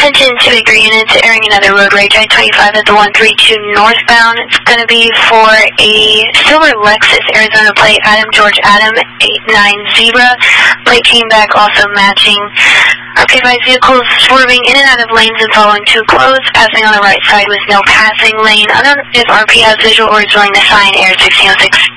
Attention to Victory units airing another road rage I-25 at the 132 northbound. It's going to be for a silver Lexus Arizona plate, Adam George Adam 890. Plate came back also matching. RP-advised vehicles swerving in and out of lanes and following too close, passing on the right side with no passing lane. I don't know if RP has visual or is willing to sign Air 1606.